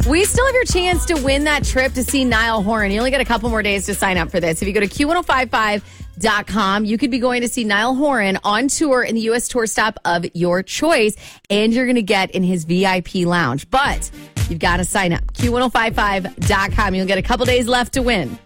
We still have your chance to win that trip to see Niall Horan. You only got a couple more days to sign up for this. If you go to Q1055.com, you could be going to see Niall Horan on tour in the U.S. tour stop of your choice, and you're going to get in his VIP lounge. But you've got to sign up. Q1055.com. You'll get a couple days left to win.